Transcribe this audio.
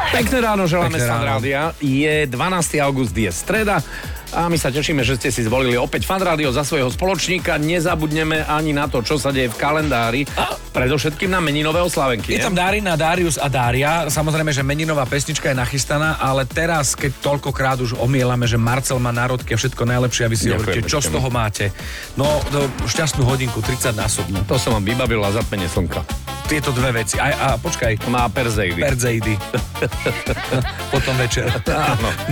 Pekné ráno želáme z Fan Rádia. Je 12. august, je streda a my sa tešíme, že ste si zvolili opäť Fan Rádio za svojho spoločníka. Nezabudneme ani na to, čo sa deje v kalendári. Predovšetkým na meninové oslavenky. Je tam Darina, Darius a Dária. Samozrejme, že meninová pesnička je nachystaná, ale teraz, keď toľkokrát už omielame, že Marcel má národky a všetko najlepšie, a vy si hovoríte, čo z toho máte. No, šťastnú hodinku, 30-násobnú. To som vám vybavil a zatmenie slnka. Tieto dve veci. A počkaj. Má Perzeidy. Potom večer. Áno.